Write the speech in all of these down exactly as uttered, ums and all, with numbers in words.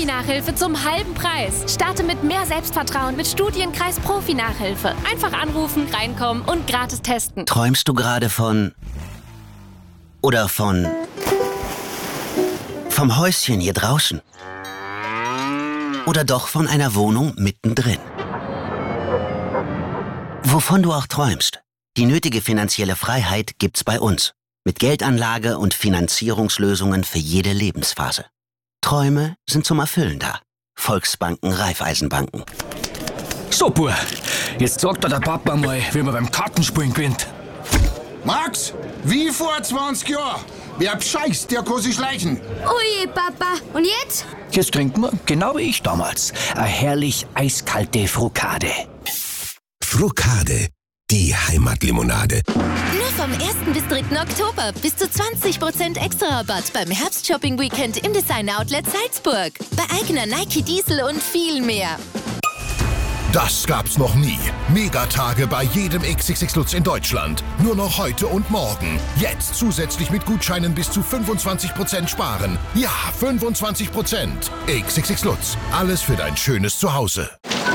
Profi-Nachhilfe zum halben Preis. Starte mit mehr Selbstvertrauen mit Studienkreis Profi-Nachhilfe. Einfach anrufen, reinkommen und gratis testen. Träumst du gerade von... Oder von... Vom Häuschen hier draußen? Oder doch von einer Wohnung mittendrin? Wovon du auch träumst, die nötige finanzielle Freiheit gibt's bei uns. Mit Geldanlage und Finanzierungslösungen für jede Lebensphase. Träume sind zum Erfüllen da. Volksbanken, Raiffeisenbanken. So, Bub, jetzt sagt dir der Papa mal, wie man beim Kartenspielen gewinnt. Max, wie vor zwanzig Jahren. Wer bescheißt, der kann sich schleichen. Ui, Papa. Und jetzt? Jetzt trinken wir, genau wie ich damals, eine herrlich eiskalte Frukade. Frukade, die Heimatlimonade. Nur vom ersten bis dritten Oktober bis zu zwanzig Prozent extra Rabatt beim Herbst-Shopping-Weekend im Designer-Outlet Salzburg. Bei eigener Nike Diesel und viel mehr. Das gab's noch nie. Megatage bei jedem X X X Lutz in Deutschland. Nur noch heute und morgen. Jetzt zusätzlich mit Gutscheinen bis zu fünfundzwanzig Prozent sparen. Ja, fünfundzwanzig Prozent. X X X Lutz. Alles für dein schönes Zuhause.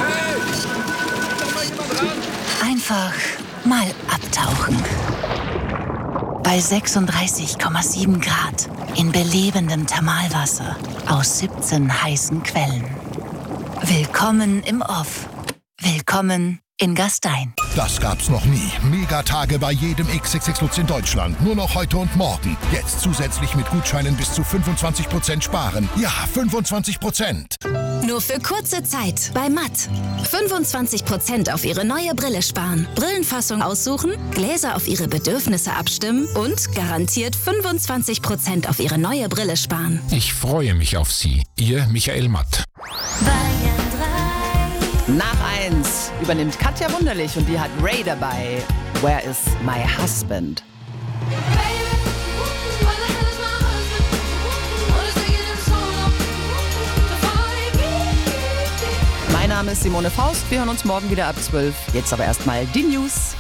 Einfach mal abtauchen. Bei sechsunddreißig Komma sieben Grad in belebendem Thermalwasser aus siebzehn heißen Quellen. Willkommen im Off. Willkommen in Gastein. Das gab's noch nie. Megatage bei jedem X X X Lutz in Deutschland. Nur noch heute und morgen. Jetzt zusätzlich mit Gutscheinen bis zu fünfundzwanzig Prozent sparen. Ja, fünfundzwanzig Prozent. Nur für kurze Zeit bei Matt. fünfundzwanzig Prozent auf Ihre neue Brille sparen. Brillenfassung aussuchen, Gläser auf Ihre Bedürfnisse abstimmen und garantiert fünfundzwanzig Prozent auf Ihre neue Brille sparen. Ich freue mich auf Sie. Ihr Michael Matt. Nach eins übernimmt Katja Wunderlich und die hat Ray dabei. Where is my husband? Mein Name ist Simone Faust. Wir hören uns morgen wieder ab zwölf. Jetzt aber erstmal die News.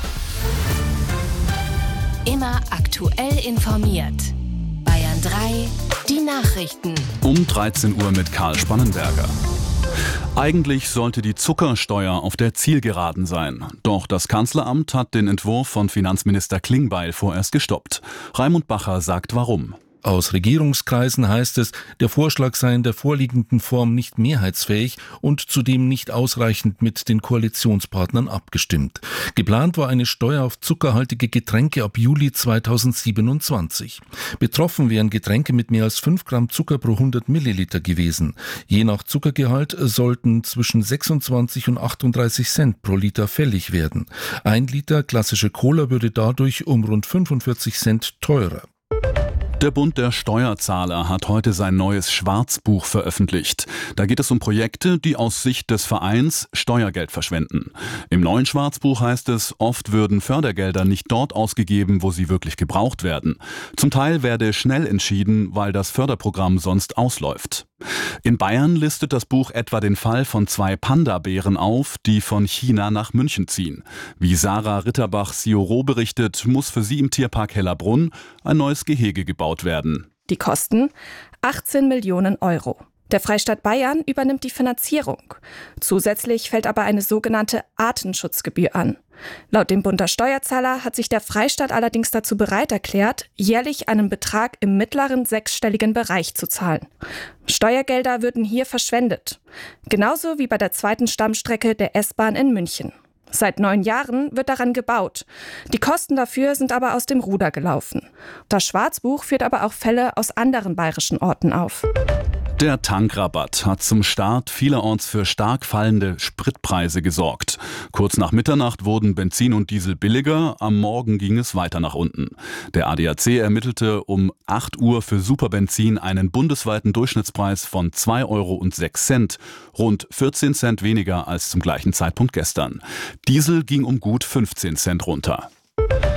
Immer aktuell informiert. Bayern drei, die Nachrichten. Um dreizehn Uhr mit Karl Spannenberger. Eigentlich sollte die Zuckersteuer auf der Zielgeraden sein. Doch das Kanzleramt hat den Entwurf von Finanzminister Klingbeil vorerst gestoppt. Raimund Bacher sagt warum. Aus Regierungskreisen heißt es, der Vorschlag sei in der vorliegenden Form nicht mehrheitsfähig und zudem nicht ausreichend mit den Koalitionspartnern abgestimmt. Geplant war eine Steuer auf zuckerhaltige Getränke ab Juli zweitausendsiebenundzwanzig. Betroffen wären Getränke mit mehr als fünf Gramm Zucker pro hundert Milliliter gewesen. Je nach Zuckergehalt sollten zwischen sechsundzwanzig und achtunddreißig Cent pro Liter fällig werden. Ein Liter klassische Cola würde dadurch um rund fünfundvierzig Cent teurer. Der Bund der Steuerzahler hat heute sein neues Schwarzbuch veröffentlicht. Da geht es um Projekte, die aus Sicht des Vereins Steuergeld verschwenden. Im neuen Schwarzbuch heißt es, oft würden Fördergelder nicht dort ausgegeben, wo sie wirklich gebraucht werden. Zum Teil werde schnell entschieden, weil das Förderprogramm sonst ausläuft. In Bayern listet das Buch etwa den Fall von zwei Panda-Bären auf, die von China nach München ziehen. Wie Sarah Ritterbach-Sioro berichtet, muss für sie im Tierpark Hellerbrunn ein neues Gehege gebaut werden. Die Kosten achtzehn Millionen Euro. Der Freistaat Bayern übernimmt die Finanzierung. Zusätzlich fällt aber eine sogenannte Artenschutzgebühr an. Laut dem Bund der Steuerzahler hat sich der Freistaat allerdings dazu bereit erklärt, jährlich einen Betrag im mittleren sechsstelligen Bereich zu zahlen. Steuergelder würden hier verschwendet. Genauso wie bei der zweiten Stammstrecke der S-Bahn in München. Seit neun Jahren wird daran gebaut. Die Kosten dafür sind aber aus dem Ruder gelaufen. Das Schwarzbuch führt aber auch Fälle aus anderen bayerischen Orten auf. Der Tankrabatt hat zum Start vielerorts für stark fallende Spritpreise gesorgt. Kurz nach Mitternacht wurden Benzin und Diesel billiger, am Morgen ging es weiter nach unten. Der A D A C ermittelte um acht Uhr für Superbenzin einen bundesweiten Durchschnittspreis von zwei Euro und sechs Cent, rund vierzehn Cent weniger als zum gleichen Zeitpunkt gestern. Diesel ging um gut fünfzehn Cent runter.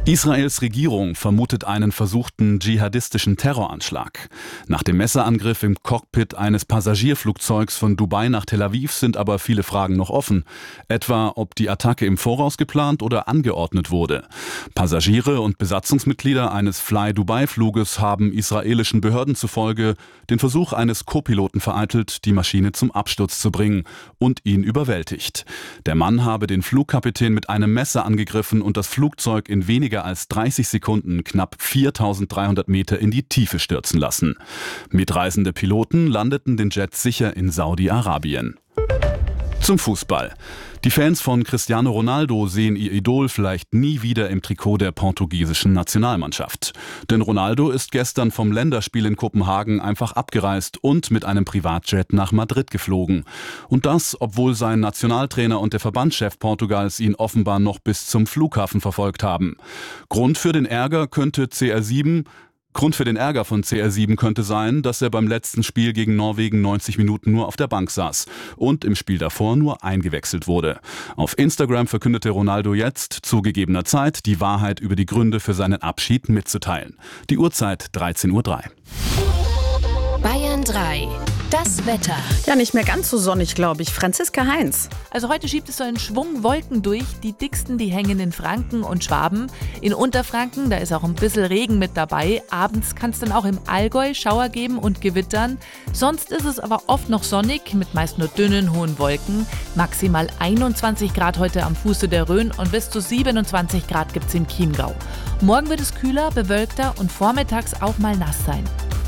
Israels Regierung vermutet einen versuchten dschihadistischen Terroranschlag. Nach dem Messerangriff im Cockpit eines Passagierflugzeugs von Dubai nach Tel Aviv sind aber viele Fragen noch offen. Etwa, ob die Attacke im Voraus geplant oder angeordnet wurde. Passagiere und Besatzungsmitglieder eines Fly-Dubai-Fluges haben israelischen Behörden zufolge den Versuch eines Co-Piloten vereitelt, die Maschine zum Absturz zu bringen und ihn überwältigt. Der Mann habe den Flugkapitän mit einem Messer angegriffen und das Flugzeug in weniger als dreißig Sekunden knapp viertausenddreihundert Meter in die Tiefe stürzen lassen. Mitreisende Piloten landeten den Jet sicher in Saudi-Arabien. Zum Fußball. Die Fans von Cristiano Ronaldo sehen ihr Idol vielleicht nie wieder im Trikot der portugiesischen Nationalmannschaft. Denn Ronaldo ist gestern vom Länderspiel in Kopenhagen einfach abgereist und mit einem Privatjet nach Madrid geflogen. Und das, obwohl sein Nationaltrainer und der Verbandschef Portugals ihn offenbar noch bis zum Flughafen verfolgt haben. Grund für den Ärger könnte C R sieben... Grund für den Ärger von C R sieben könnte sein, dass er beim letzten Spiel gegen Norwegen neunzig Minuten nur auf der Bank saß und im Spiel davor nur eingewechselt wurde. Auf Instagram verkündete Ronaldo jetzt, zu gegebener Zeit, die Wahrheit über die Gründe für seinen Abschied mitzuteilen. Die Uhrzeit dreizehn Uhr drei. Bayern drei. Das Wetter. Ja, nicht mehr ganz so sonnig, glaube ich. Franziska Heinz. Also heute schiebt es so einen Schwung Wolken durch. Die dicksten, die hängen in Franken und Schwaben. In Unterfranken, da ist auch ein bisschen Regen mit dabei. Abends kann es dann auch im Allgäu Schauer geben und Gewittern. Sonst ist es aber oft noch sonnig, mit meist nur dünnen, hohen Wolken. Maximal einundzwanzig Grad heute am Fuße der Rhön und bis zu siebenundzwanzig Grad gibt es im Chiemgau. Morgen wird es kühler, bewölkter und vormittags auch mal nass sein.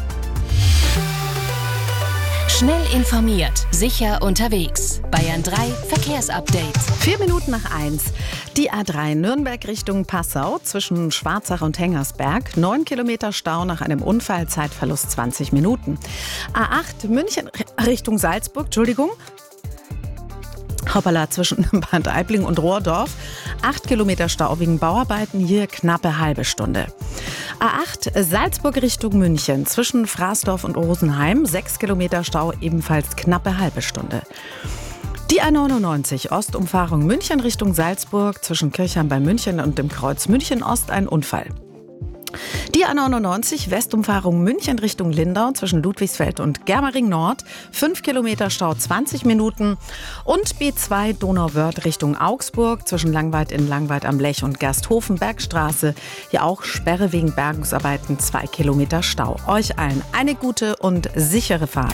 Schnell informiert, sicher unterwegs. Bayern drei Verkehrsupdate. Vier Minuten nach eins. Die A drei Nürnberg Richtung Passau zwischen Schwarzach und Hengersberg. Neun Kilometer Stau nach einem Unfall, Zeitverlust zwanzig Minuten. A acht München Richtung Salzburg, Entschuldigung. Hoppala, zwischen Bad Aibling und Rohrdorf. Acht Kilometer Stau wegen Bauarbeiten, hier knappe halbe Stunde. A acht Salzburg Richtung München zwischen Fraßdorf und Rosenheim. Sechs Kilometer Stau, ebenfalls knappe halbe Stunde. Die A neunundneunzig Ostumfahrung München Richtung Salzburg zwischen Kirchheim bei München und dem Kreuz München Ost ein Unfall. Die A neunundneunzig Westumfahrung München Richtung Lindau zwischen Ludwigsfeld und Germering Nord. fünf Kilometer Stau, zwanzig Minuten. Und B zwei Donauwörth Richtung Augsburg zwischen Langweid in Langweid am Lech und Gersthofen Bergstraße. Hier auch Sperre wegen Bergungsarbeiten, zwei Kilometer Stau. Euch allen eine gute und sichere Fahrt.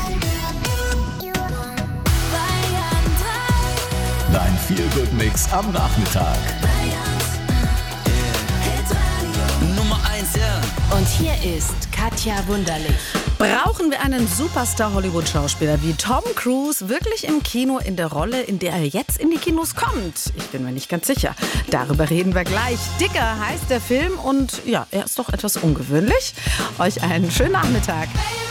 Dein Feel-Good-Mix am Nachmittag. Und hier ist Katja Wunderlich. Brauchen wir einen Superstar-Hollywood-Schauspieler wie Tom Cruise wirklich im Kino in der Rolle, in der er jetzt in die Kinos kommt? Ich bin mir nicht ganz sicher. Darüber reden wir gleich. Dicker heißt der Film und ja, er ist doch etwas ungewöhnlich. Euch einen schönen Nachmittag.